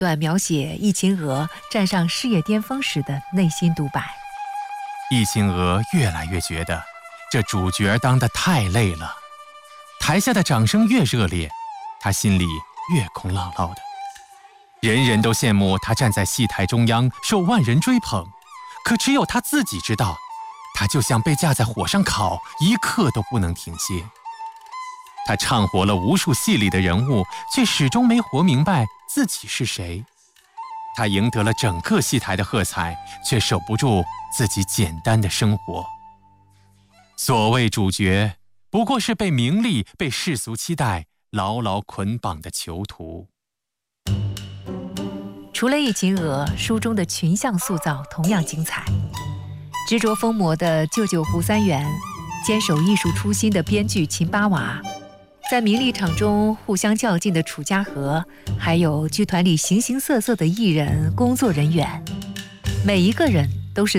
段描写易秦娥站上事业巅峰时的内心独白。 易秦娥越来越觉得这主角当得太累了，台下的掌声越热烈，她心里越空落落的。人人都羡慕她站在戏台中央受万人追捧，可只有她自己知道，她就像被架在火上烤，一刻都不能停歇。她唱活了无数戏里的人物，却始终没活明白自己是谁。她赢得了整个戏台的喝彩，却守不住自己简单的生活。所谓主角，不过是被名利、被世俗期待牢牢捆绑的囚徒。 除了易秦娥，书中的群像塑造同样精彩。执着疯魔的舅舅胡三元，坚守艺术初心的编剧秦八娃，在名利场中互相较劲的楚家河，还有剧团里形形色色的艺人、工作人员，每一个人